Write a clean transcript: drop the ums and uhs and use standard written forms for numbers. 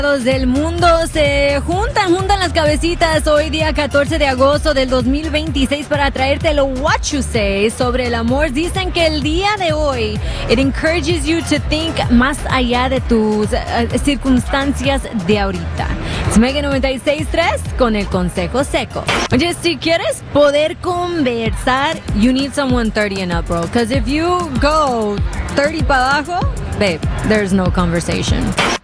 Del mundo se juntan las cabecitas hoy día 14 de agosto del 2026 para traerte lo What You Say sobre el amor. Dicen que el día de hoy it encourages you to think más allá de tus circunstancias de ahorita. Es Mega 96.3 con el consejo seco. Oye, si quieres poder conversar, you need someone 30 and up, bro. Because if you go 30 para abajo, babe, there's no conversation.